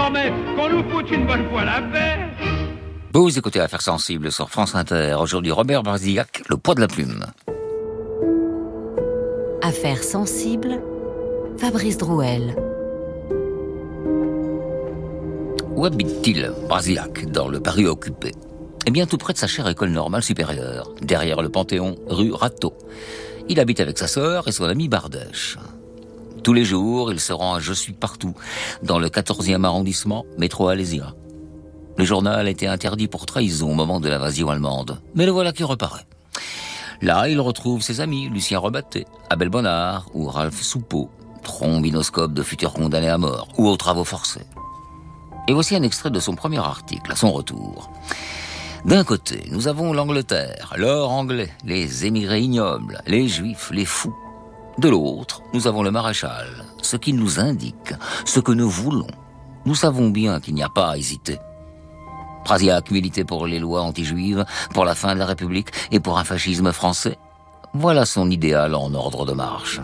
désormais qu'on nous foute une bonne fois la paix. Vous écoutez Affaires sensibles sur France Inter. Aujourd'hui, Robert Brasillac, le poids de la plume. Affaires sensibles, Fabrice Drouel. Où habite-t-il, Brasillac, dans le Paris occupé? Eh bien, tout près de sa chère école normale supérieure, derrière le Panthéon, rue Rateau. Il habite avec sa sœur et son ami Bardèche. Tous les jours, il se rend à Je suis partout, dans le 14e arrondissement, métro Alésia. Le journal a été interdit pour trahison au moment de l'invasion allemande, mais le voilà qui reparaît. Là, il retrouve ses amis, Lucien Rebatté, Abel Bonnard ou Ralph Soupeau, trombinoscope de futurs condamnés à mort ou aux travaux forcés. Et voici un extrait de son premier article, à son retour. D'un côté, nous avons l'Angleterre, l'or anglais, les émigrés ignobles, les juifs, les fous. De l'autre, nous avons le maréchal, ce qui nous indique, ce que nous voulons. Nous savons bien qu'il n'y a pas à hésiter. Brasillac militait pour les lois anti-juives, pour la fin de la République et pour un fascisme français. Voilà son idéal en ordre de marche.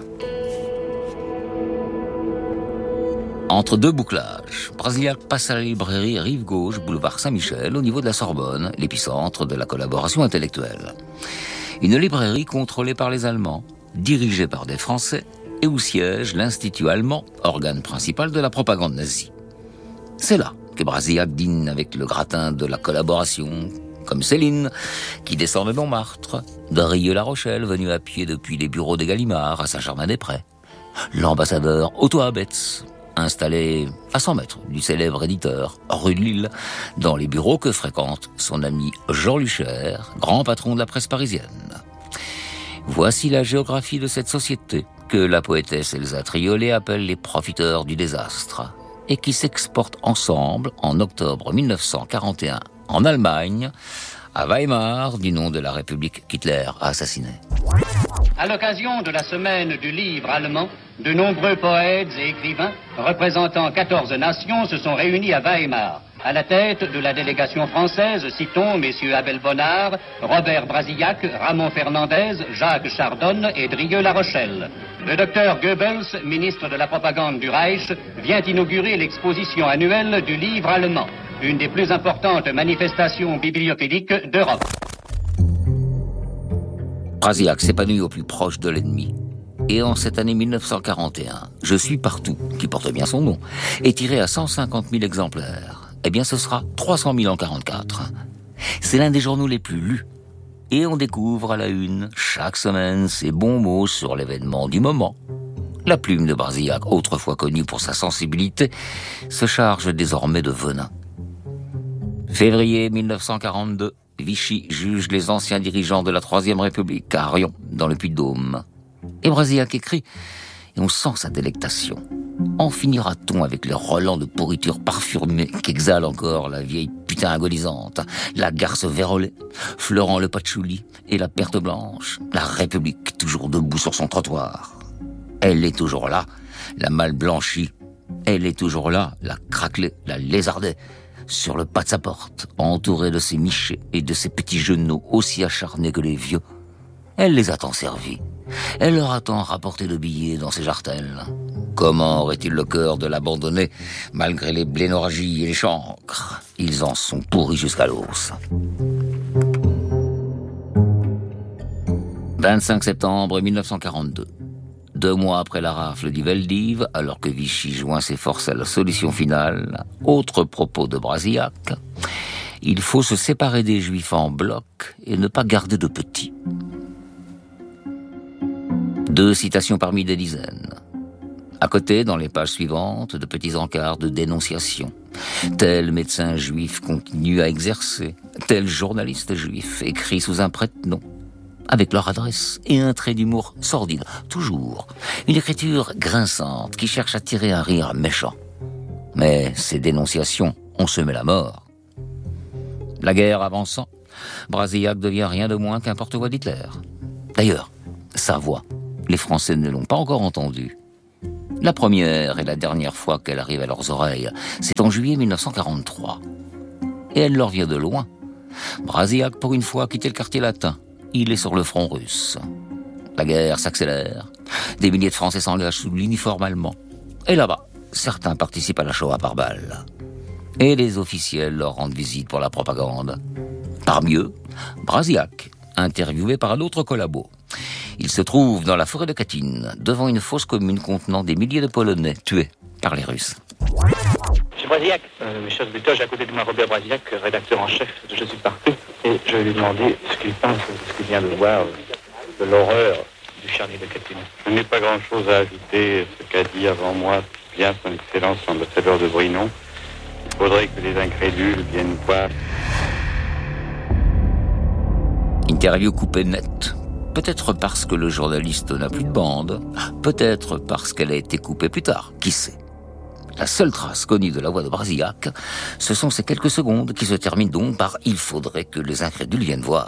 Entre deux bouclages, Brasillac passe à la librairie Rive Gauche, boulevard Saint-Michel, au niveau de la Sorbonne, l'épicentre de la collaboration intellectuelle. Une librairie contrôlée par les Allemands, dirigée par des Français, et où siège l'Institut allemand, organe principal de la propagande nazie. C'est là que Brasillac dîne avec le gratin de la collaboration, comme Céline, qui descend de Montmartre, de Rieux-La Rochelle, venu à pied depuis les bureaux des Gallimard à Saint-Germain-des-Prés, l'ambassadeur Otto Abetz, installé à 100 mètres du célèbre éditeur, rue de Lille, dans les bureaux que fréquente son ami Jean Lucher, grand patron de la presse parisienne. Voici la géographie de cette société que la poétesse Elsa Triolet appelle les profiteurs du désastre et qui s'exportent ensemble en octobre 1941 en Allemagne, à Weimar, du nom de la République qu'Hitler a assassinée. À l'occasion de la semaine du livre allemand, de nombreux poètes et écrivains représentant 14 nations se sont réunis à Weimar. À la tête de la délégation française, citons messieurs Abel Bonnard, Robert Brasillac, Ramon Fernandez, Jacques Chardonne et Drieux-La Rochelle. Le docteur Goebbels, ministre de la propagande du Reich, vient inaugurer l'exposition annuelle du livre allemand, une des plus importantes manifestations bibliophiliques d'Europe. Brasillac s'épanouit au plus proche de l'ennemi. Et en cette année 1941, Je suis partout, qui porte bien son nom, est tiré à 150 000 exemplaires. Eh bien, ce sera 300 000 en 1944. C'est l'un des journaux les plus lus. Et on découvre à la une, chaque semaine, ces bons mots sur l'événement du moment. La plume de Brasillac, autrefois connue pour sa sensibilité, se charge désormais de venin. Février 1942, Vichy juge les anciens dirigeants de la Troisième République à Riom, dans le Puy-de-Dôme. Et Brasillac écrit, et on sent sa délectation. En finira-t-on avec les relents de pourriture parfumée qu'exhale encore la vieille putain agonisante, la garce vérolée, fleurant le patchouli et la perte blanche, la République toujours debout sur son trottoir. Elle est toujours là, la mal blanchie. Elle est toujours là, la craquelée, la lézardée, sur le pas de sa porte, entourée de ses michets et de ses petits genoux aussi acharnés que les vieux. Elle les a tant servis. Elle leur a tant rapporté de billets dans ses jartelles. Comment aurait-il le cœur de l'abandonner, malgré les blénorragies et les chancres? Ils en sont pourris jusqu'à l'os. 25 septembre 1942. 2 mois après la rafle du Veldiv, alors que Vichy joint ses forces à la solution finale, autre propos de Brasillac, il faut se séparer des Juifs en bloc et ne pas garder de petits. 2 citations parmi des dizaines. À côté, dans les pages suivantes, de petits encarts de dénonciation. Tel médecin juif continue à exercer, tel journaliste juif écrit sous un prête-nom, avec leur adresse et un trait d'humour sordide, toujours. Une écriture grinçante qui cherche à tirer un rire méchant. Mais ces dénonciations ont semé la mort. La guerre avançant, Brasillac devient rien de moins qu'un porte-voix d'Hitler. D'ailleurs, sa voix, les Français ne l'ont pas encore entendue. La première et la dernière fois qu'elle arrive à leurs oreilles, c'est en juillet 1943. Et elle leur vient de loin. Brasillac, pour une fois, a quitté le quartier latin. Il est sur le front russe. La guerre s'accélère. Des milliers de Français s'engagent sous l'uniforme allemand. Et là-bas, certains participent à la Shoah par balle. Et les officiels leur rendent visite pour la propagande. Parmi eux, Brasillac, interviewé par un autre collabo. Il se trouve dans la forêt de Katyn, devant une fosse commune contenant des milliers de Polonais tués par les Russes. Monsieur Brasillac, mes chers auditeurs, j'ai à côté de moi Robert Brasillac, rédacteur en chef de Je suis partout, et je vais lui demander ce qu'il pense de ce qu'il vient de voir, de l'horreur du charnier de Katyn. Je n'ai pas grand-chose à ajouter. Ce qu'a dit avant moi, bien son Excellence l'ambassadeur de Brinon. Il faudrait que les incrédules viennent voir. Interview coupée net. Peut-être parce que le journaliste n'a plus de bande, peut-être parce qu'elle a été coupée plus tard, qui sait. La seule trace connue de la voix de Brasillac, ce sont ces quelques secondes qui se terminent donc par « il faudrait que les incrédules viennent voir ».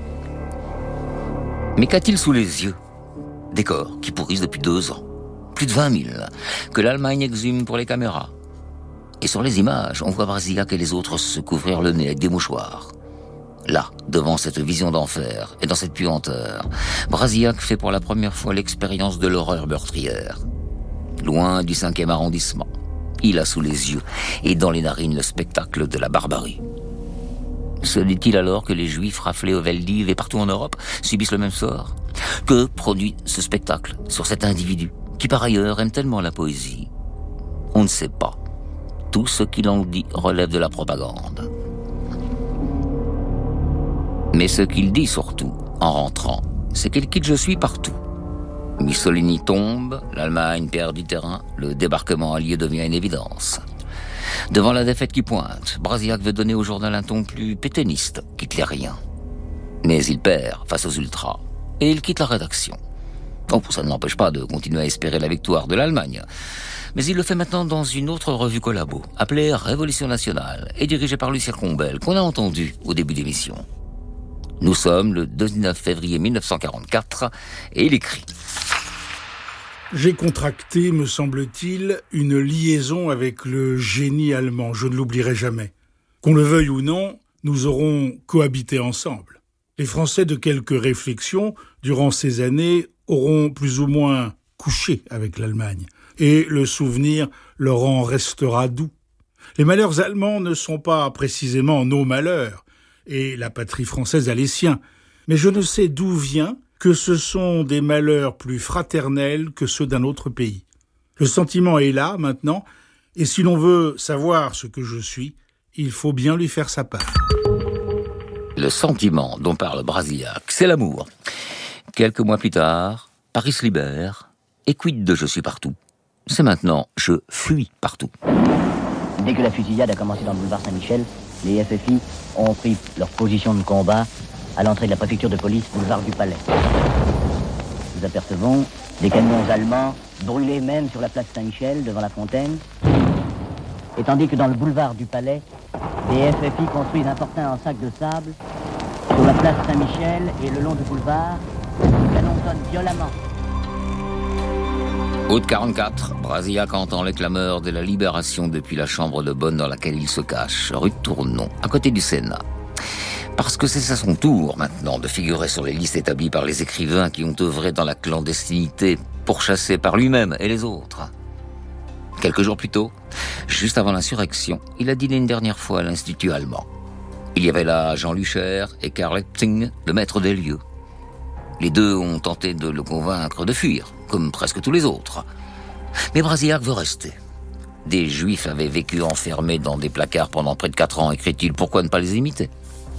Mais qu'a-t-il sous les yeux? Des corps qui pourrissent depuis 2 ans, plus de 20 000, que l'Allemagne exhume pour les caméras. Et sur les images, on voit Brasillac et les autres se couvrir le nez avec des mouchoirs. Là, devant cette vision d'enfer et dans cette puanteur, Brasillac fait pour la première fois l'expérience de l'horreur meurtrière. Loin du 5e arrondissement, il a sous les yeux et dans les narines le spectacle de la barbarie. Se dit-il alors que les Juifs raflés au Veldiv et partout en Europe subissent le même sort? Que produit ce spectacle sur cet individu qui par ailleurs aime tellement la poésie? On ne sait pas. Tout ce qu'il en dit relève de la propagande. Mais ce qu'il dit surtout, en rentrant, c'est qu'il quitte Je suis partout. Mussolini tombe, l'Allemagne perd du terrain, le débarquement allié devient une évidence. Devant la défaite qui pointe, Brasillac veut donner au journal un ton plus pétainiste qu'hitlérien. Mais il perd face aux ultras, et il quitte la rédaction. Oh, ça ne l'empêche pas de continuer à espérer la victoire de l'Allemagne. Mais il le fait maintenant dans une autre revue collabo, appelée Révolution nationale, et dirigée par Lucien Combel, qu'on a entendu au début d'émission. Nous sommes le 19 février 1944, et il écrit « J'ai contracté, me semble-t-il, une liaison avec le génie allemand, je ne l'oublierai jamais. Qu'on le veuille ou non, nous aurons cohabité ensemble. Les Français de quelques réflexions, durant ces années, auront plus ou moins couché avec l'Allemagne, et le souvenir leur en restera doux. Les malheurs allemands ne sont pas précisément nos malheurs, et la patrie française a les siens, mais je ne sais d'où vient que ce sont des malheurs plus fraternels que ceux d'un autre pays. Le sentiment est là, maintenant, et si l'on veut savoir ce que je suis, il faut bien lui faire sa part. » Le sentiment dont parle Brasillac, c'est l'amour. Quelques mois plus tard, Paris se libère, et quid de Je suis partout? C'est maintenant Je fuis partout. Dès que la fusillade a commencé dans le boulevard Saint-Michel, les FFI ont pris leur position de combat à l'entrée de la préfecture de police, boulevard du Palais. Nous apercevons des camions allemands brûlés même sur la place Saint-Michel, devant la fontaine. Et tandis que dans le boulevard du Palais, des FFI construisent un fortin en sac de sable sur la place Saint-Michel et le long du boulevard, le canon sonne violemment. Août 44, Brasillac entend les clameurs de la libération depuis la chambre de bonne dans laquelle il se cache, rue de Tournon, à côté du Sénat. Parce que c'est à son tour, maintenant, de figurer sur les listes établies par les écrivains qui ont œuvré dans la clandestinité, pourchassés par lui-même et les autres. Quelques jours plus tôt, juste avant l'insurrection, il a dîné une dernière fois à l'Institut allemand. Il y avait là Jean Lucher et Karl Epting, le maître des lieux. Les deux ont tenté de le convaincre de fuir, comme presque tous les autres. Mais Brasillac veut rester. Des Juifs avaient vécu enfermés dans des placards pendant près de 4 ans, écrit-il, pourquoi ne pas les imiter?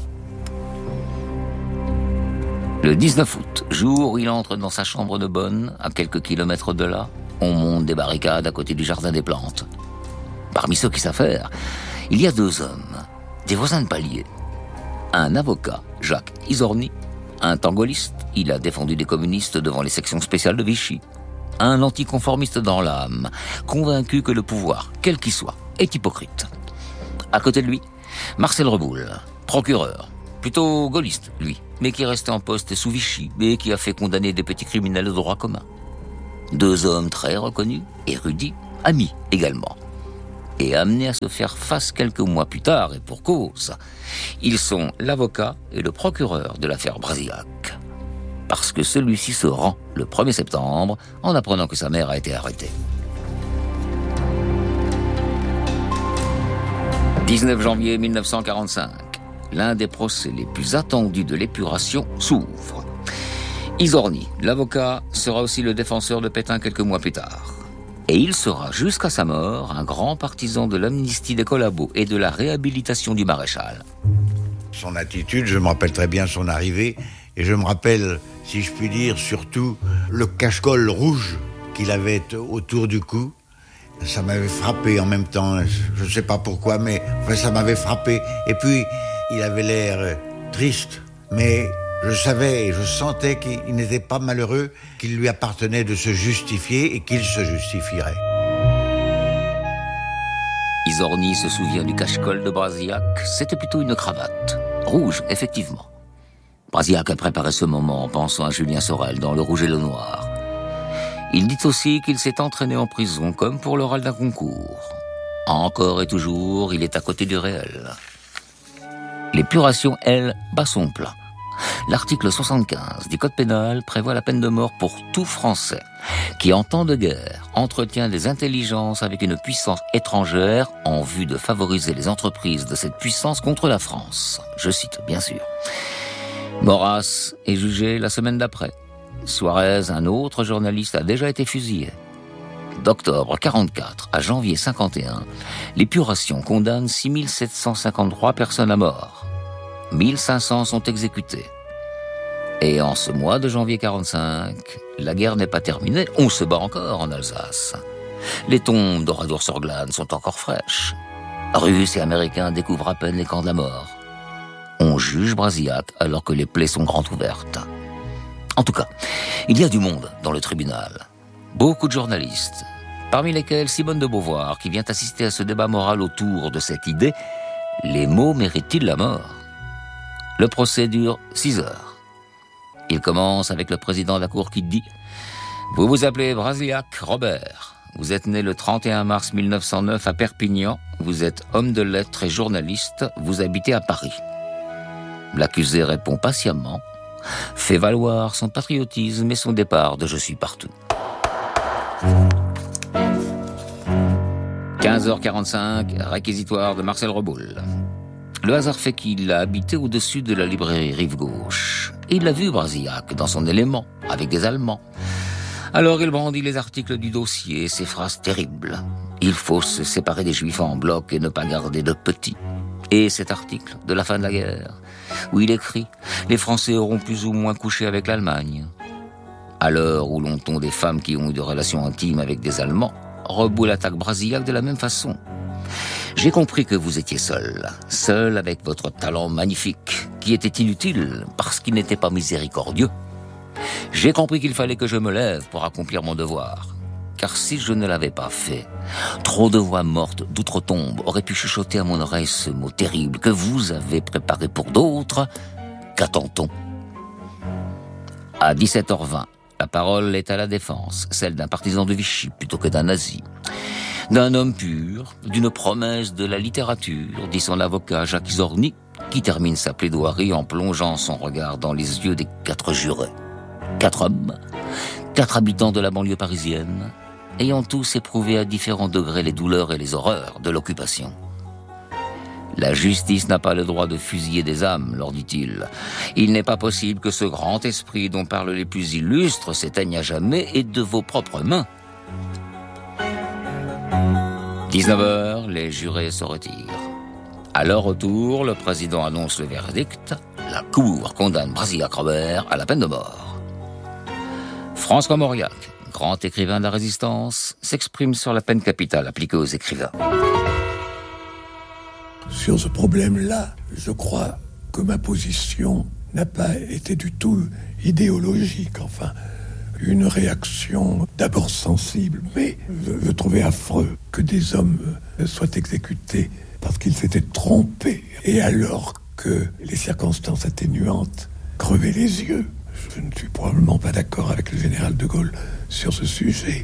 Le 19 août, jour où il entre dans sa chambre de bonne, à quelques kilomètres de là, on monte des barricades à côté du jardin des plantes. Parmi ceux qui s'affairent, il y a 2 hommes, des voisins de palier. Un avocat, Jacques Isorny, un tangoliste, il a défendu des communistes devant les sections spéciales de Vichy. Un anticonformiste dans l'âme, convaincu que le pouvoir, quel qu'il soit, est hypocrite. À côté de lui, Marcel Reboul, procureur, plutôt gaulliste, lui, mais qui restait en poste sous Vichy et qui a fait condamner des petits criminels de droit commun. 2 hommes très reconnus, érudits, amis également. Et amenés à se faire face quelques mois plus tard, et pour cause. Ils sont l'avocat et le procureur de l'affaire Brasillac. Parce que celui-ci se rend le 1er septembre en apprenant que sa mère a été arrêtée. 19 janvier 1945, l'un des procès les plus attendus de l'épuration s'ouvre. Izorni, l'avocat, sera aussi le défenseur de Pétain quelques mois plus tard. Et il sera, jusqu'à sa mort, un grand partisan de l'amnistie des collabos et de la réhabilitation du maréchal. Son attitude, je me rappelle très bien son arrivée, et je me rappelle, si je puis dire, surtout le cache-col rouge qu'il avait autour du cou. Ça m'avait frappé en même temps, je ne sais pas pourquoi, mais enfin, ça m'avait frappé. Et puis, il avait l'air triste, mais je savais et je sentais qu'il n'était pas malheureux, qu'il lui appartenait de se justifier et qu'il se justifierait. Izorni se souvient du cache-col de Brasillac, c'était plutôt une cravate. Rouge, effectivement. Brasillac a préparé ce moment en pensant à Julien Sorel dans Le Rouge et le Noir. Il dit aussi qu'il s'est entraîné en prison comme pour l'oral d'un concours. Encore et toujours, il est à côté du réel. L'épuration, elle, bat son plein. L'article 75 du Code pénal prévoit la peine de mort pour tout Français qui, en temps de guerre, entretient des intelligences avec une puissance étrangère en vue de favoriser les entreprises de cette puissance contre la France. Je cite, bien sûr. Maurras est jugé la semaine d'après. Suarez, un autre journaliste, a déjà été fusillé. D'octobre 44 à janvier 51, l'épuration condamne 6753 personnes à mort. 1500 sont exécutées. Et en ce mois de janvier 45, la guerre n'est pas terminée, on se bat encore en Alsace. Les tombes d'Oradour-sur-Glane sont encore fraîches. Russes et Américains découvrent à peine les camps de la mort. On juge Brasillac alors que les plaies sont grandes ouvertes. En tout cas, il y a du monde dans le tribunal. Beaucoup de journalistes, parmi lesquels Simone de Beauvoir, qui vient assister à ce débat moral autour de cette idée, les mots méritent-ils la mort ? Le procès dure 6 heures. Il commence avec le président de la cour qui dit « Vous vous appelez Brasillac Robert. Vous êtes né le 31 mars 1909 à Perpignan. Vous êtes homme de lettres et journaliste. Vous habitez à Paris. » L'accusé répond patiemment, fait valoir son patriotisme et son départ de « Je suis partout ». 15h45, réquisitoire de Marcel Reboul. Le hasard fait qu'il a habité au-dessus de la librairie Rive Gauche. Et il a vu Brasillac dans son élément, avec des Allemands. Alors il brandit les articles du dossier, ces phrases terribles. Il faut se séparer des Juifs en bloc et ne pas garder de petits. Et cet article de la fin de la guerre, où il écrit « Les Français auront plus ou moins couché avec l'Allemagne ». À l'heure où l'on tombe des femmes qui ont eu des relations intimes avec des Allemands, Reboul attaque Brasillac de la même façon. J'ai compris que vous étiez seul avec votre talent magnifique, qui était inutile parce qu'il n'était pas miséricordieux. J'ai compris qu'il fallait que je me lève pour accomplir mon devoir. Car si je ne l'avais pas fait, trop de voix mortes d'outre-tombe auraient pu chuchoter à mon oreille ce mot terrible que vous avez préparé pour d'autres. Qu'attend-on ? À 17h20, la parole est à la défense, celle d'un partisan de Vichy plutôt que d'un nazi. D'un homme pur, d'une promesse de la littérature, dit son avocat Jacques Izorni, qui termine sa plaidoirie en plongeant son regard dans les yeux des 4 jurés. 4 hommes, 4 habitants de la banlieue parisienne, ayant tous éprouvé à différents degrés les douleurs et les horreurs de l'occupation. La justice n'a pas le droit de fusiller des âmes, leur dit-il. Il n'est pas possible que ce grand esprit dont parlent les plus illustres s'éteigne à jamais et de vos propres mains. 19h, les jurés se retirent. À leur retour, le président annonce le verdict. La cour condamne Brasillac Robert à la peine de mort. François Mauriac, grand écrivain de la Résistance, s'exprime sur la peine capitale appliquée aux écrivains. Sur ce problème-là, je crois que ma position n'a pas été du tout idéologique. Enfin, une réaction d'abord sensible, mais je trouvais affreux que des hommes soient exécutés parce qu'ils s'étaient trompés, et alors que les circonstances atténuantes crevaient les yeux. Je ne suis probablement pas d'accord avec le général de Gaulle sur ce sujet.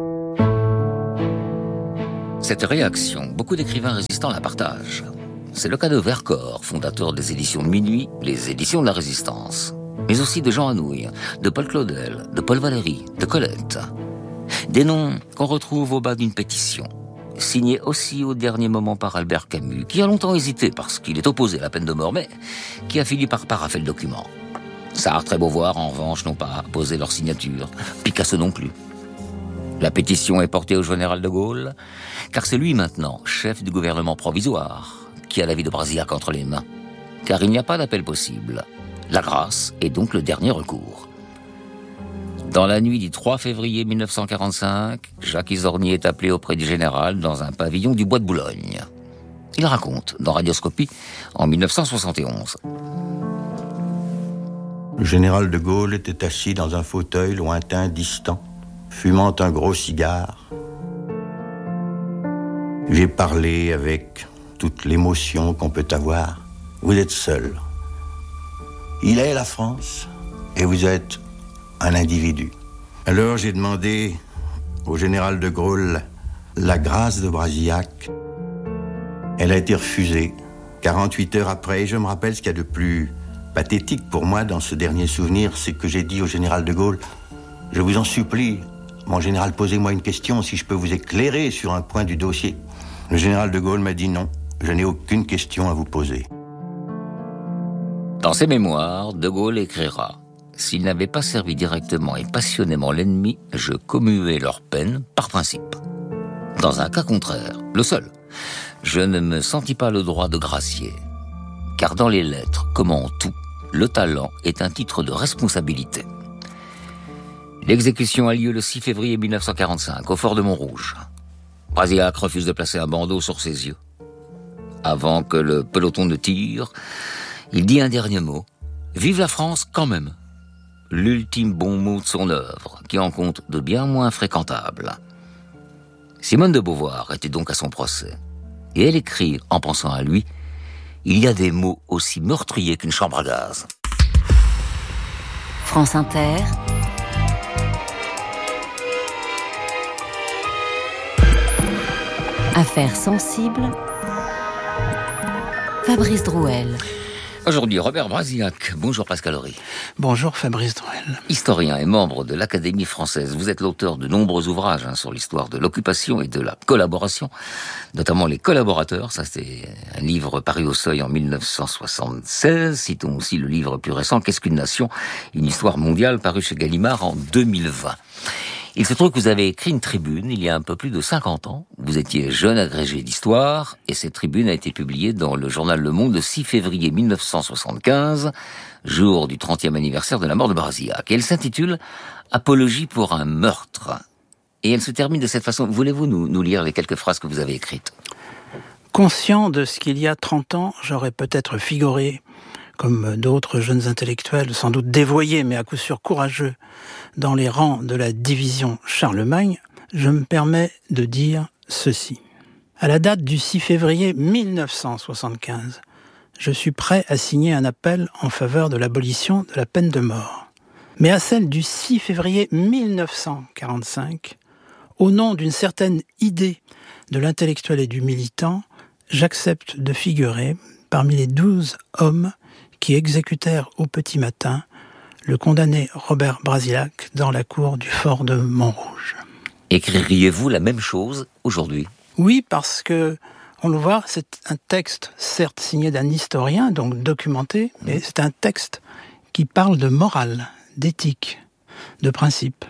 Cette réaction, beaucoup d'écrivains résistants la partagent. C'est le cas de Vercors, fondateur des éditions de Minuit, les éditions de la Résistance. Mais aussi de Jean Anouilh, de Paul Claudel, de Paul Valéry, de Colette. Des noms qu'on retrouve au bas d'une pétition. signé aussi au dernier moment par Albert Camus, qui a longtemps hésité parce qu'il est opposé à la peine de mort, mais qui a fini par parapher le document. Sartre et Beauvoir, en revanche, n'ont pas posé leur signature. Picasso non plus. La pétition est portée au général de Gaulle, car c'est lui maintenant, chef du gouvernement provisoire, qui a la vie de Brasillac entre les mains. Car il n'y a pas d'appel possible. La grâce est donc le dernier recours. Dans la nuit du 3 février 1945, Jacques Isorni est appelé auprès du général dans un pavillon du Bois de Boulogne. Il raconte, dans Radioscopie, en 1971. Le général de Gaulle était assis dans un fauteuil lointain, distant, fumant un gros cigare. J'ai parlé avec toute l'émotion qu'on peut avoir. Vous êtes seul. Il est la France et vous êtes un individu. Alors j'ai demandé au général de Gaulle la grâce de Brasillac. Elle a été refusée 48 heures après. Et je me rappelle ce qu'il y a de plus pathétique pour moi dans ce dernier souvenir, c'est que j'ai dit au général de Gaulle, je vous en supplie, mon général, posez-moi une question, si je peux vous éclairer sur un point du dossier. Le général de Gaulle m'a dit non, je n'ai aucune question à vous poser. Dans ses mémoires, de Gaulle écrira « S'ils n'avaient pas servi directement et passionnément l'ennemi, je commuais leur peine par principe. Dans un cas contraire, le seul, je ne me sentis pas le droit de gracier. Car dans les lettres, comme en tout, le talent est un titre de responsabilité. » L'exécution a lieu le 6 février 1945, au fort de Montrouge. Brasillac refuse de placer un bandeau sur ses yeux. Avant que le peloton ne tire, il dit un dernier mot. « Vive la France quand même !» L'ultime bon mot de son œuvre, qui en compte de bien moins fréquentables. Simone de Beauvoir était donc à son procès. Et elle écrit, en pensant à lui, « Il y a des mots aussi meurtriers qu'une chambre à gaz. » France Inter. Affaires sensibles. Fabrice Drouel. Aujourd'hui, Robert Brasillac. Bonjour Pascal Horry. Bonjour Fabrice Drouel. Historien et membre de l'Académie française, vous êtes l'auteur de nombreux ouvrages sur l'histoire de l'occupation et de la collaboration, notamment Les Collaborateurs. Ça, c'est un livre paru au Seuil en 1976. Citons aussi le livre plus récent, Qu'est-ce qu'une nation ? Une histoire mondiale, paru chez Gallimard en 2020. Il se trouve que vous avez écrit une tribune il y a un peu plus de 50 ans. Vous étiez jeune agrégé d'histoire et cette tribune a été publiée dans le journal Le Monde le 6 février 1975, jour du 30e anniversaire de la mort de Brasillac. Et elle s'intitule « Apologie pour un meurtre ». Et elle se termine de cette façon. Voulez-vous nous lire les quelques phrases que vous avez écrites ? Conscient de ce qu'il y a 30 ans, j'aurais peut-être figuré, comme d'autres jeunes intellectuels, sans doute dévoyés, mais à coup sûr courageux, dans les rangs de la division Charlemagne, je me permets de dire ceci. À la date du 6 février 1975, je suis prêt à signer un appel en faveur de l'abolition de la peine de mort. Mais à celle du 6 février 1945, au nom d'une certaine idée de l'intellectuel et du militant, j'accepte de figurer parmi les 12 hommes qui exécutèrent au petit matin le condamné Robert Brasillac dans la cour du fort de Montrouge. Écririez-vous la même chose aujourd'hui ? Oui, parce que, on le voit, c'est un texte certes signé d'un historien, donc documenté, mais c'est un texte qui parle de morale, d'éthique, de principe.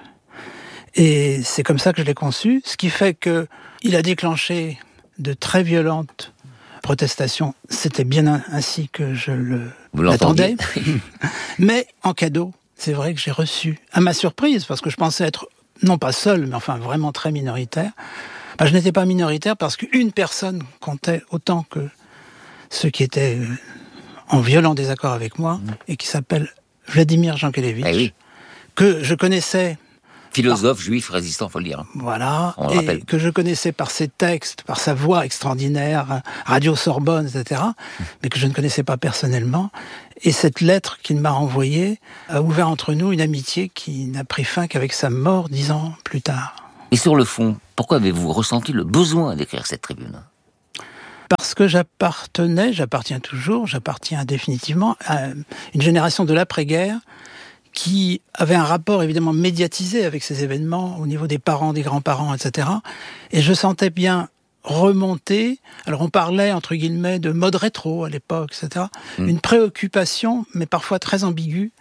Et c'est comme ça que je l'ai conçu, ce qui fait qu'il a déclenché de très violentes protestations. C'était bien ainsi que je l'attendais. Mais en cadeau, c'est vrai que j'ai reçu, à ma surprise, parce que je pensais être, non pas seul, mais enfin vraiment très minoritaire. Je n'étais pas minoritaire parce qu'une personne comptait autant que ceux qui étaient en violent désaccord avec moi, et qui s'appelle Vladimir Jankélévitch, que je connaissais... Philosophe juif résistant, faut le dire. Voilà, et que je connaissais par ses textes, par sa voix extraordinaire, Radio Sorbonne, etc., mais que je ne connaissais pas personnellement. Et cette lettre qu'il m'a envoyée a ouvert entre nous une amitié qui n'a pris fin qu'avec sa mort 10 ans plus tard. Et sur le fond, pourquoi avez-vous ressenti le besoin d'écrire cette tribune ? Parce que j'appartiens toujours, j'appartiens définitivement à une génération de l'après-guerre qui avait un rapport évidemment médiatisé avec ces événements au niveau des parents, des grands-parents, etc. Et je sentais bien remonter, alors on parlait entre guillemets de mode rétro à l'époque, etc. Une préoccupation, mais parfois très ambiguë,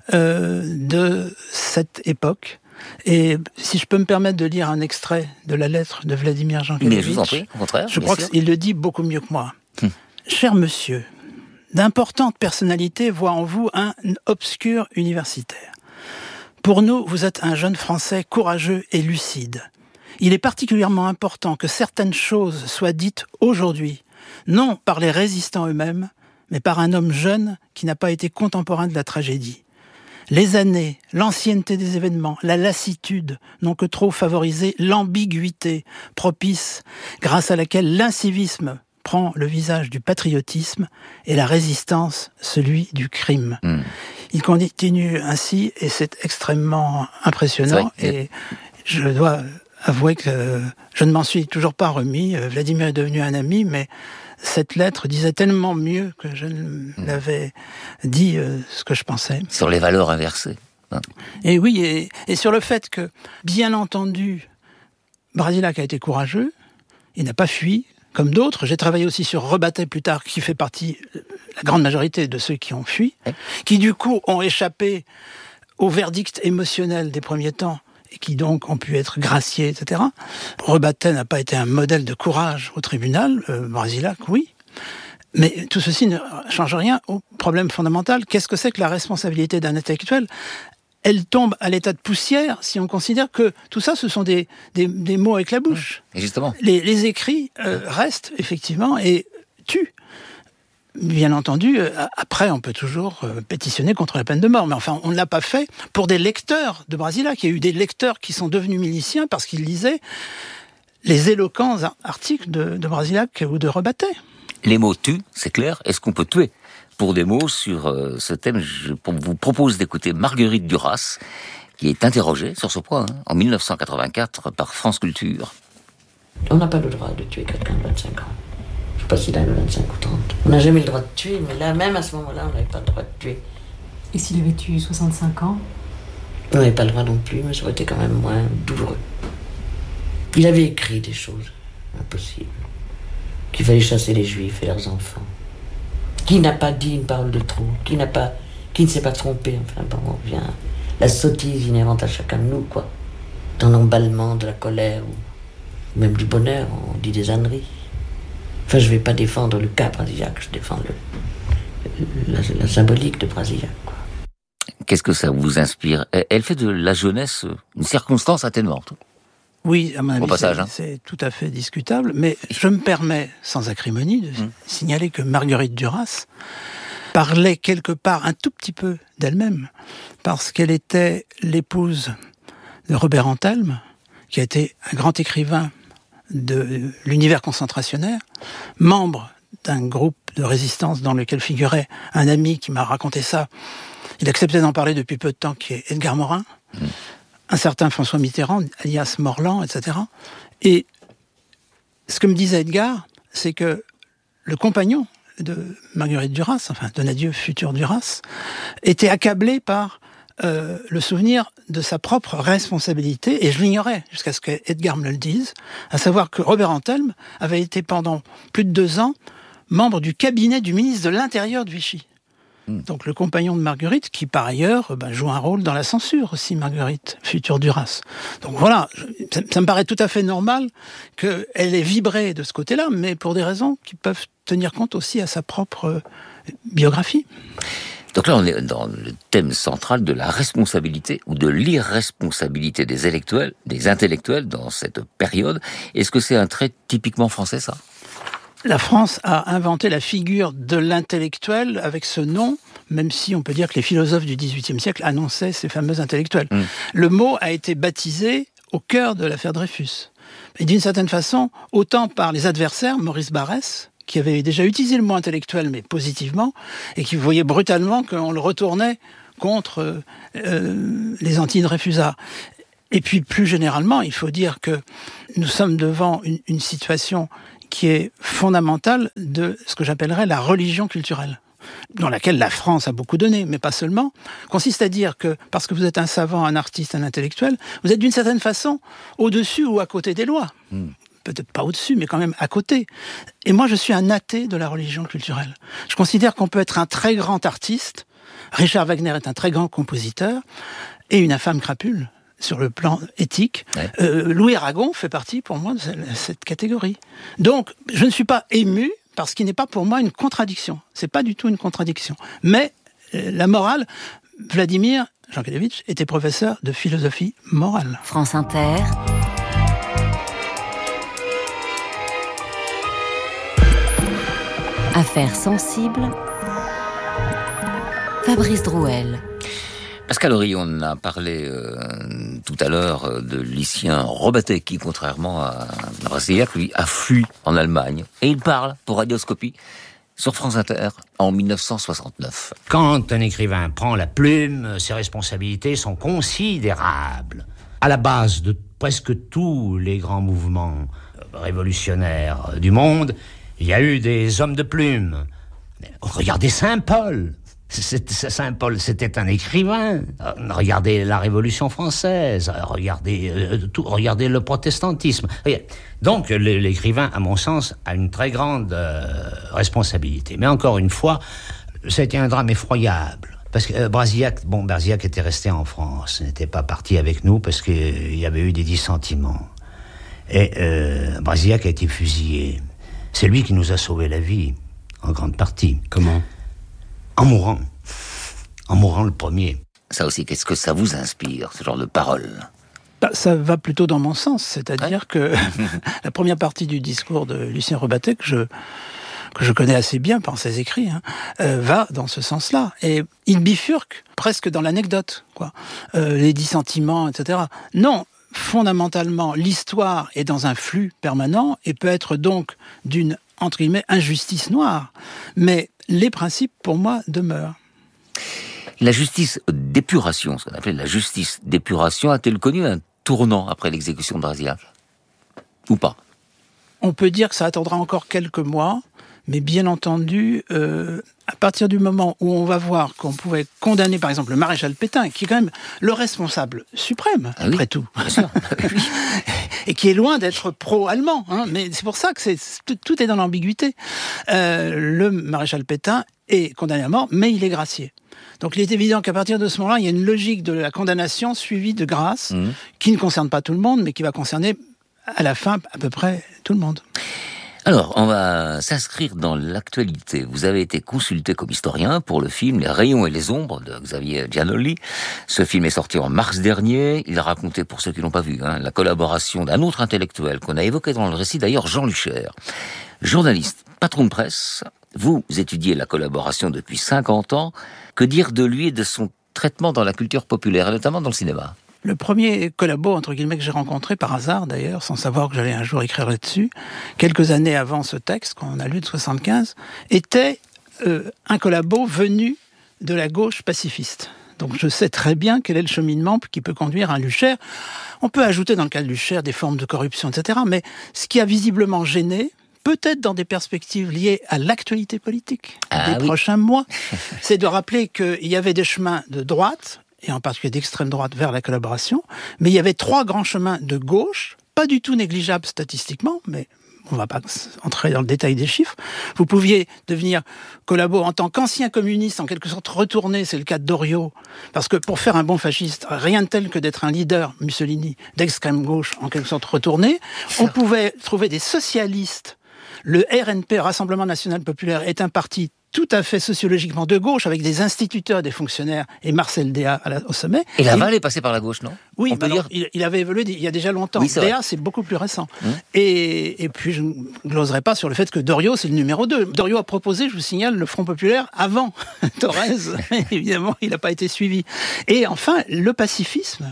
de cette époque. Et si je peux me permettre de lire un extrait de la lettre de Vladimir Jankélévitch, mais je vous en prie, au contraire, je crois qu'il le dit beaucoup mieux que moi. Cher monsieur, d'importantes personnalités voient en vous un obscur universitaire. Pour nous, vous êtes un jeune Français courageux et lucide. Il est particulièrement important que certaines choses soient dites aujourd'hui, non par les résistants eux-mêmes, mais par un homme jeune qui n'a pas été contemporain de la tragédie. Les années, l'ancienneté des événements, la lassitude n'ont que trop favorisé l'ambiguïté propice grâce à laquelle l'incivisme prend le visage du patriotisme et la résistance celui du crime. Il continue ainsi et c'est extrêmement impressionnant et je dois avouer que je ne m'en suis toujours pas remis. Vladimir est devenu un ami, mais cette lettre disait tellement mieux que je ne l'avais dit ce que je pensais. Sur les valeurs inversées. Et oui, et sur le fait que, bien entendu, Brasillac a été courageux, il n'a pas fui, comme d'autres. J'ai travaillé aussi sur Rebattet plus tard, qui fait partie, la grande majorité de ceux qui ont fui, qui du coup ont échappé au verdict émotionnel des premiers temps, et qui donc ont pu être graciés, etc. Rebattet n'a pas été un modèle de courage au tribunal, Brasillac, oui. Mais tout ceci ne change rien au problème fondamental. Qu'est-ce que c'est que la responsabilité d'un intellectuel ? Elle tombe à l'état de poussière si on considère que tout ça, ce sont des mots avec la bouche. Et justement. Les écrits restent, effectivement, et tuent. Bien entendu, après, on peut toujours pétitionner contre la peine de mort. Mais enfin, on ne l'a pas fait pour des lecteurs de Brasillac. Il y a eu des lecteurs qui sont devenus miliciens parce qu'ils lisaient les éloquents articles de Brasillac ou de Rebattet. Les mots tuent, c'est clair. Est-ce qu'on peut tuer ? Pour des mots sur ce thème, je vous propose d'écouter Marguerite Duras, qui est interrogée sur ce point, en 1984 par France Culture. On n'a pas le droit de tuer quelqu'un de 25 ans. Je ne sais pas s'il a 25 ou 30. On n'a jamais le droit de tuer, mais là, même à ce moment-là, on n'avait pas le droit de tuer. Et s'il avait tué 65 ans ? On n'avait pas le droit non plus, mais ça aurait été quand même moins douloureux. Il avait écrit des choses impossibles. Qu'il fallait chasser les Juifs et leurs enfants. Qui n'a pas dit une parole de trop, qui ne s'est pas trompé, enfin bon, on revient à la sottise inhérente à chacun de nous, quoi. Dans l'emballement de la colère, ou même du bonheur, on dit des âneries. Enfin, je ne vais pas défendre le cas Brasillac, je défends la symbolique de Brasillac, quoi. Qu'est-ce que ça vous inspire ? Elle fait de la jeunesse une circonstance atténuante. Oui, à mon avis, passage, c'est tout à fait discutable, mais je me permets, sans acrimonie, de signaler que Marguerite Duras parlait quelque part un tout petit peu d'elle-même, parce qu'elle était l'épouse de Robert Antelme, qui a été un grand écrivain de l'univers concentrationnaire, membre d'un groupe de résistance dans lequel figurait un ami qui m'a raconté ça. Il acceptait d'en parler depuis peu de temps, qui est Edgar Morin. Un certain François Mitterrand, alias Morland, etc. Et ce que me disait Edgar, c'est que le compagnon de Marguerite Duras, enfin Donadieu futur Duras, était accablé par le souvenir de sa propre responsabilité, et je l'ignorais jusqu'à ce qu'Edgar me le dise, à savoir que Robert Antelme avait été pendant plus de 2 ans membre du cabinet du ministre de l'Intérieur de Vichy. Donc le compagnon de Marguerite, qui par ailleurs joue un rôle dans la censure aussi, Marguerite, future Duras. Donc voilà, ça me paraît tout à fait normal qu'elle ait vibré de ce côté-là, mais pour des raisons qui peuvent tenir compte aussi à sa propre biographie. Donc là, on est dans le thème central de la responsabilité ou de l'irresponsabilité des intellectuels dans cette période. Est-ce que c'est un trait typiquement français, ça ? La France a inventé la figure de l'intellectuel avec ce nom, même si on peut dire que les philosophes du XVIIIe siècle annonçaient ces fameux intellectuels. Le mot a été baptisé au cœur de l'affaire Dreyfus. Et d'une certaine façon, autant par les adversaires, Maurice Barrès, qui avait déjà utilisé le mot intellectuel, mais positivement, et qui voyait brutalement qu'on le retournait contre les anti-Dreyfusards. Et puis, plus généralement, il faut dire que nous sommes devant une situation qui est fondamentale de ce que j'appellerais la religion culturelle, dans laquelle la France a beaucoup donné, mais pas seulement, consiste à dire que, parce que vous êtes un savant, un artiste, un intellectuel, vous êtes d'une certaine façon au-dessus ou à côté des lois. peut-être pas au-dessus, mais quand même à côté. Et moi, je suis un athée de la religion culturelle. Je considère qu'on peut être un très grand artiste. Richard Wagner est un très grand compositeur et une infâme crapule sur le plan éthique. Ouais. Louis Aragon fait partie, pour moi, de cette catégorie. Donc, je ne suis pas ému parce qu'il n'est pas pour moi une contradiction. C'est pas du tout une contradiction. Mais la morale, Vladimir Jankélévitch était professeur de philosophie morale. France Inter. Affaires sensibles. Fabrice Drouel. Pascal Horry, on a parlé tout à l'heure de Lucien Robatet qui, contrairement à Brasillac, lui, a fui en Allemagne. Et il parle pour Radioscopie sur France Inter en 1969. Quand un écrivain prend la plume, ses responsabilités sont considérables. À la base de presque tous les grands mouvements révolutionnaires du monde, il y a eu des hommes de plume. Regardez Saint-Paul. Saint-Paul, c'était un écrivain. Regardez la Révolution française, regardez le protestantisme. Donc l'écrivain, à mon sens, a une très grande responsabilité. Mais encore une fois, c'était un drame effroyable. Parce que Brasillac était resté en France, n'était pas parti avec nous parce qu'il y avait eu des dissentiments. Et Brasillac a été fusillé. C'est lui qui nous a sauvé la vie, en grande partie. Comment ? En mourant le premier. Ça aussi, qu'est-ce que ça vous inspire, ce genre de paroles ? Ça va plutôt dans mon sens, c'est-à-dire que la première partie du discours de Lucien Robatet, que je connais assez bien par ses écrits, va dans ce sens-là. Et il bifurque presque dans l'anecdote, quoi. Les dissentiments, etc. Non, fondamentalement, l'histoire est dans un flux permanent et peut être donc d'une, entre guillemets, injustice noire. Mais les principes, pour moi, demeurent. La justice d'épuration, ce qu'on appelait la justice d'épuration, a-t-elle connu un tournant après l'exécution de Brasillac ? Ou pas ? On peut dire que ça attendra encore quelques mois, mais bien entendu, à partir du moment où on va voir qu'on pouvait condamner, par exemple, le maréchal Pétain, qui est quand même le responsable suprême, après tout, bien sûr. Et qui est loin d'être pro-allemand, mais c'est pour ça que tout est dans l'ambiguïté. Le maréchal Pétain est condamné à mort, mais il est gracié. Donc il est évident qu'à partir de ce moment-là, il y a une logique de la condamnation suivie de grâce, qui ne concerne pas tout le monde, mais qui va concerner à la fin à peu près tout le monde. Alors, on va s'inscrire dans l'actualité. Vous avez été consulté comme historien pour le film Les rayons et les ombres de Xavier Giannoli. Ce film est sorti en mars dernier. Il racontait, pour ceux qui l'ont pas vu, la collaboration d'un autre intellectuel qu'on a évoqué dans le récit, d'ailleurs Jean Luchaire. Journaliste, patron de presse, vous étudiez la collaboration depuis 50 ans. Que dire de lui et de son traitement dans la culture populaire, et notamment dans le cinéma ? Le premier collabo, entre guillemets, que j'ai rencontré par hasard d'ailleurs, sans savoir que j'allais un jour écrire là-dessus, quelques années avant ce texte qu'on a lu de 75, était un collabo venu de la gauche pacifiste. Donc je sais très bien quel est le cheminement qui peut conduire un Luchaire. On peut ajouter dans le cas de Luchaire des formes de corruption, etc. Mais ce qui a visiblement gêné, peut-être dans des perspectives liées à l'actualité politique des prochains mois, c'est de rappeler qu'il y avait des chemins de droite, et en particulier d'extrême droite vers la collaboration, mais il y avait 3 grands chemins de gauche, pas du tout négligeables statistiquement, mais on ne va pas entrer dans le détail des chiffres. Vous pouviez devenir collabo en tant qu'ancien communiste, en quelque sorte retourné, c'est le cas de Doriot, parce que pour faire un bon fasciste, rien de tel que d'être un leader, Mussolini, d'extrême gauche, en quelque sorte retourné. On pouvait trouver des socialistes. Le RNP, Rassemblement National Populaire, est un parti tout à fait sociologiquement de gauche, avec des instituteurs, des fonctionnaires, et Marcel Déat au sommet. Et Laval est passé par la gauche, non ? Oui, il avait évolué il y a déjà longtemps. Oui, Déat, c'est beaucoup plus récent. Et puis, je ne gloserai pas sur le fait que Doriot, c'est le numéro 2. Doriot a proposé, je vous signale, le Front Populaire avant Thorez. Évidemment, il n'a pas été suivi. Et enfin, le pacifisme.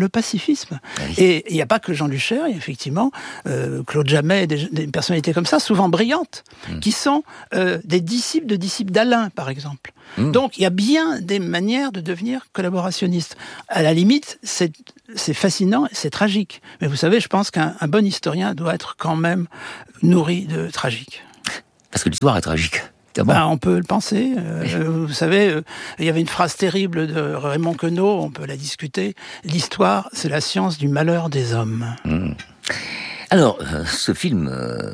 Oui. Et il n'y a pas que Jean Luchaire, effectivement, Claude Jammet, des personnalités comme ça, souvent brillantes, qui sont des disciples d'Alain, par exemple. Donc, il y a bien des manières de devenir collaborationniste. À la limite, c'est fascinant, c'est tragique. Mais vous savez, je pense qu'un bon historien doit être quand même nourri de tragique. Parce que l'histoire est tragique. On peut le penser. Vous savez, il y avait une phrase terrible de Raymond Queneau, on peut la discuter. L'histoire, c'est la science du malheur des hommes. Alors, ce film,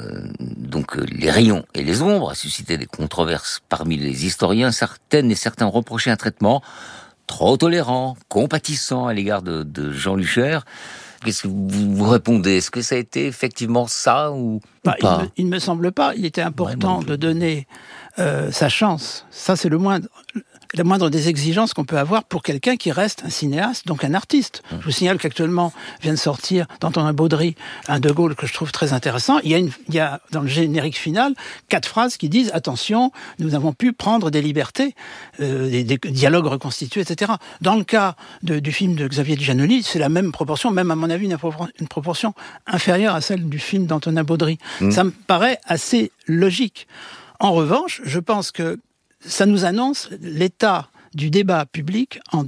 Les rayons et les ombres, a suscité des controverses parmi les historiens. Certaines et certains reprochaient un traitement trop tolérant, compatissant à l'égard de Jean Luchaire. Qu'est-ce que vous répondez? Est-ce que ça a été effectivement ça ou pas? Il ne me semble pas. Il était important de donner sa chance. Ça, c'est la moindre des exigences qu'on peut avoir pour quelqu'un qui reste un cinéaste, donc un artiste. Je vous signale qu'actuellement vient de sortir d'Antonin Baudry un De Gaulle que je trouve très intéressant. Il y a dans le générique final 4 phrases qui disent « Attention, nous avons pu prendre des libertés, des dialogues reconstitués, etc. » Dans le cas du film de Xavier Giannoli, c'est la même proportion, même à mon avis une proportion inférieure à celle du film d'Antonin Baudry. Ça me paraît assez logique. En revanche, je pense que ça nous annonce l'état du débat public en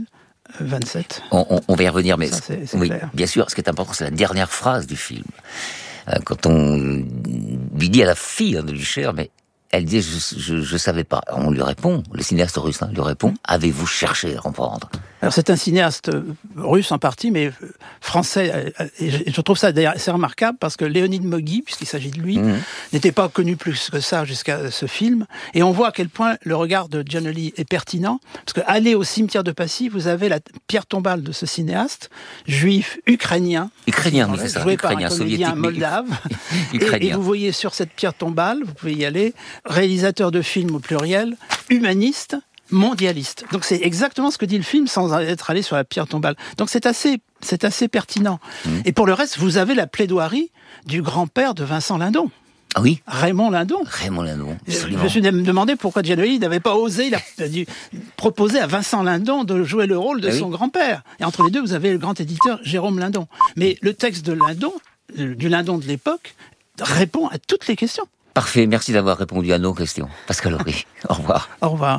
2027. On va y revenir, mais ça, c'est oui, clair. Bien sûr, ce qui est important, c'est la dernière phrase du film. Quand on lui dit à la fille de Luchaire, mais elle dit je savais pas. On lui répond, le cinéaste russe lui répond, avez-vous cherché à comprendre? Alors c'est un cinéaste russe en partie, mais français. Et je trouve ça d'ailleurs assez remarquable parce que Léonid Mogui, puisqu'il s'agit de lui, n'était pas connu plus que ça jusqu'à ce film. Et on voit à quel point le regard de Giannoli est pertinent. Parce que aller au cimetière de Passy, vous avez la pierre tombale de ce cinéaste juif ukrainien. Ukrainien, oui, c'est ça. Joué par un Ukrainien, comédien moldave. Ukrainien. Et vous voyez sur cette pierre tombale, vous pouvez y aller, réalisateur de films au pluriel, humaniste, mondialiste. Donc c'est exactement ce que dit le film sans être allé sur la pierre tombale. Donc c'est assez pertinent. Et pour le reste, vous avez la plaidoirie du grand-père de Vincent Lindon. Ah oui, Raymond Lindon. Je me suis demandé pourquoi Giannoli n'avait pas osé, il a dû proposer à Vincent Lindon de jouer le rôle de son grand-père. Et entre les deux, vous avez le grand éditeur Jérôme Lindon. Mais le texte de Lindon, du Lindon de l'époque, répond à toutes les questions. Parfait, merci d'avoir répondu à nos questions. Pascal Horry, au revoir. Au revoir.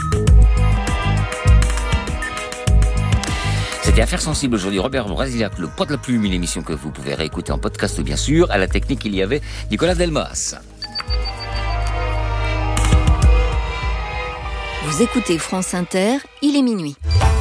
C'était Affaires sensibles aujourd'hui. Robert Brasillac, le poids de la plume, une émission que vous pouvez réécouter en podcast bien sûr. À la technique, il y avait Nicolas Delmas. Vous écoutez France Inter, il est minuit.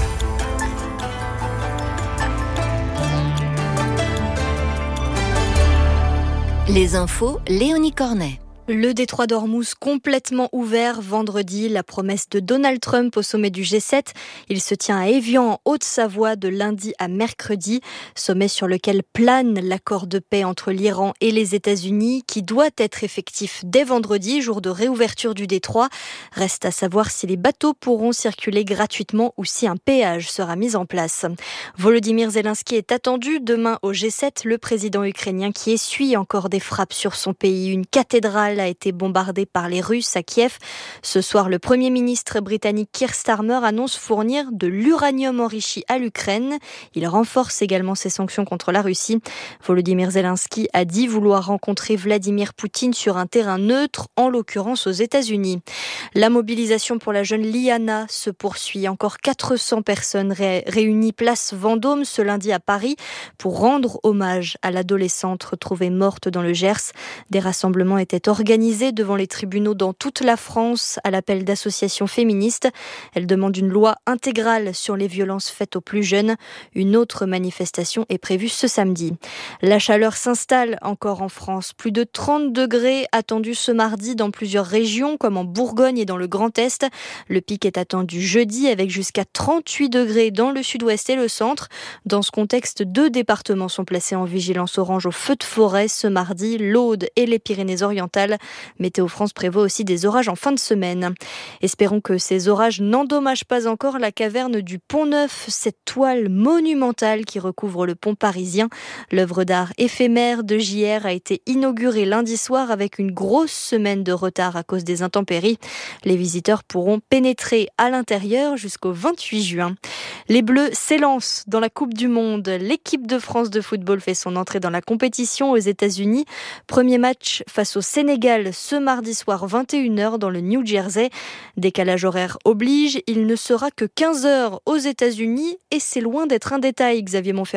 Les infos, Léonie Cornet. Le détroit d'Ormuz complètement ouvert vendredi, la promesse de Donald Trump au sommet du G7. Il se tient à Évian en Haute-Savoie de lundi à mercredi, sommet sur lequel plane l'accord de paix entre l'Iran et les États-Unis qui doit être effectif dès vendredi, jour de réouverture du détroit. Reste à savoir si les bateaux pourront circuler gratuitement ou si un péage sera mis en place. Volodymyr Zelensky est attendu demain au G7, le président ukrainien qui essuie encore des frappes sur son pays. Une cathédrale a été bombardée par les Russes à Kiev. Ce soir, le Premier ministre britannique Keir Starmer annonce fournir de l'uranium enrichi à l'Ukraine. Il renforce également ses sanctions contre la Russie. Volodymyr Zelensky a dit vouloir rencontrer Vladimir Poutine sur un terrain neutre, en l'occurrence aux États-Unis. La mobilisation pour la jeune Liana se poursuit. Encore 400 personnes réunies place Vendôme ce lundi à Paris pour rendre hommage à l'adolescente retrouvée morte dans le Gers. Des rassemblements étaient organisés devant les tribunaux dans toute la France à l'appel d'associations féministes. Elles demandent une loi intégrale sur les violences faites aux plus jeunes. Une autre manifestation est prévue ce samedi. La chaleur s'installe encore en France. Plus de 30 degrés attendus ce mardi dans plusieurs régions comme en Bourgogne et dans le Grand Est. Le pic est attendu jeudi avec jusqu'à 38 degrés dans le sud-ouest et le centre. Dans ce contexte, 2 départements sont placés en vigilance orange au feu de forêt ce mardi, l'Aude et les Pyrénées-Orientales. Météo France prévoit aussi des orages en fin de semaine. Espérons que ces orages n'endommagent pas encore la caverne du Pont-Neuf, cette toile monumentale qui recouvre le pont parisien. L'œuvre d'art éphémère de JR a été inaugurée lundi soir avec une grosse semaine de retard à cause des intempéries. Les visiteurs pourront pénétrer à l'intérieur jusqu'au 28 juin. Les Bleus s'élancent dans la Coupe du Monde. L'équipe de France de football fait son entrée dans la compétition aux États-Unis. Premier match face au Sénégal ce mardi soir 21h dans le New Jersey. Décalage horaire oblige, il ne sera que 15h aux États-Unis et c'est loin d'être un détail, Xavier Montferrand.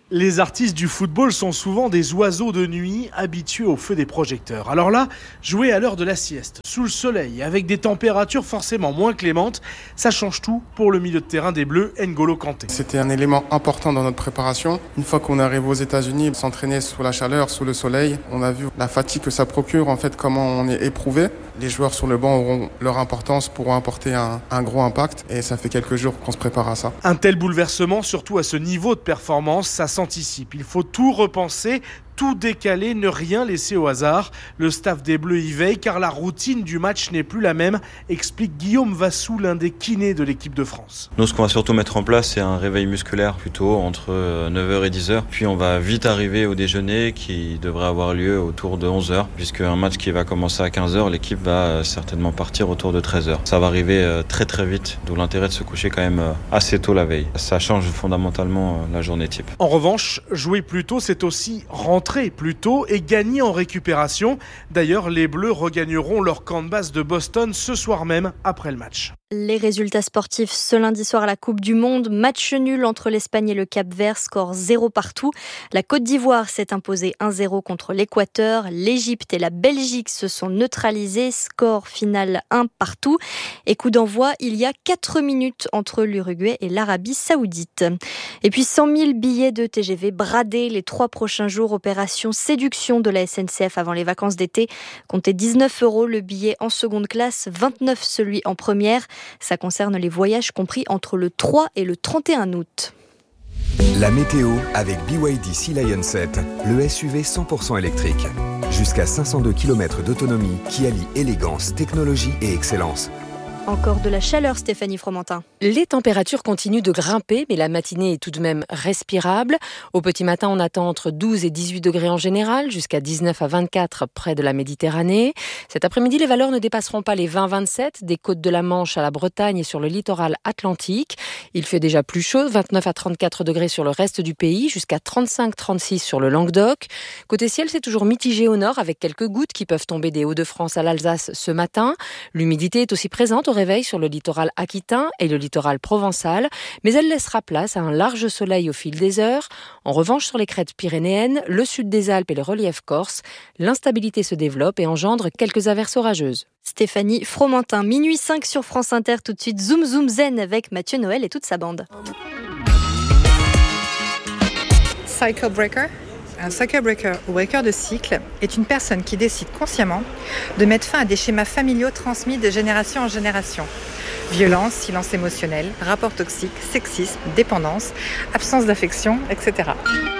Les artistes du football sont souvent des oiseaux de nuit habitués au feu des projecteurs. Alors là, jouer à l'heure de la sieste, sous le soleil, avec des températures forcément moins clémentes, ça change tout pour le milieu de terrain des Bleus, N'Golo Kanté. C'était un élément important dans notre préparation. Une fois qu'on arrive aux États-Unis, s'entraîner sous la chaleur, sous le soleil, on a vu la fatigue que ça procure, en fait, comment on est éprouvé. Les joueurs sur le banc auront leur importance, pourront apporter un gros impact et ça fait quelques jours qu'on se prépare à ça. Un tel bouleversement, surtout à ce niveau de performance, ça s'anticipe. Il faut tout repenser, tout décaler, ne rien laisser au hasard. Le staff des Bleus y veille car la routine du match n'est plus la même, explique Guillaume Vassou, l'un des kinés de l'équipe de France. Nous, ce qu'on va surtout mettre en place, c'est un réveil musculaire plutôt entre 9h et 10h. Puis on va vite arriver au déjeuner qui devrait avoir lieu autour de 11h, puisque un match qui va commencer à 15h, l'équipe va certainement partir autour de 13h. Ça va arriver très très vite, d'où l'intérêt de se coucher quand même assez tôt la veille. Ça change fondamentalement la journée type. En revanche, jouer plus tôt, c'est aussi rentrer plus tôt et gagner en récupération. D'ailleurs, les Bleus regagneront leur camp de base de Boston ce soir même après le match. Les résultats sportifs ce lundi soir à la Coupe du Monde. Match nul entre l'Espagne et le Cap-Vert, score 0 partout. La Côte d'Ivoire s'est imposée 1-0 contre l'Équateur. L'Égypte et la Belgique se sont neutralisés, score final 1 partout. Et coup d'envoi, il y a 4 minutes entre l'Uruguay et l'Arabie Saoudite. Et puis 100 000 billets de TGV bradés les 3 prochains jours. Opération séduction de la SNCF avant les vacances d'été. Comptez 19 € le billet en seconde classe, 29 celui en première. Ça concerne les voyages compris entre le 3 et le 31 août. La météo avec BYD Sea Lion 7, le SUV 100% électrique. Jusqu'à 502 km d'autonomie qui allie élégance, technologie et excellence. Encore de la chaleur, Stéphanie Fromentin. Les températures continuent de grimper, mais la matinée est tout de même respirable. Au petit matin, on attend entre 12 et 18 degrés en général, jusqu'à 19 à 24 près de la Méditerranée. Cet après-midi, les valeurs ne dépasseront pas les 20-27, des côtes de la Manche à la Bretagne et sur le littoral atlantique. Il fait déjà plus chaud, 29 à 34 degrés sur le reste du pays, jusqu'à 35-36 sur le Languedoc. Côté ciel, c'est toujours mitigé au nord, avec quelques gouttes qui peuvent tomber des Hauts-de-France à l'Alsace ce matin. L'humidité est aussi présente au réveil sur le littoral aquitain et le littoral provençal, mais elle laissera place à un large soleil au fil des heures. En revanche, sur les crêtes pyrénéennes, le sud des Alpes et le relief corse, l'instabilité se développe et engendre quelques averses orageuses. Stéphanie Fromentin, minuit 5 sur France Inter, tout de suite Zoom Zoom Zen avec Mathieu Noël et toute sa bande. Cycle Breaker. Un cycle breaker ou breaker de cycle est une personne qui décide consciemment de mettre fin à des schémas familiaux transmis de génération en génération. Violence, silence émotionnel, rapports toxiques, sexisme, dépendance, absence d'affection, etc.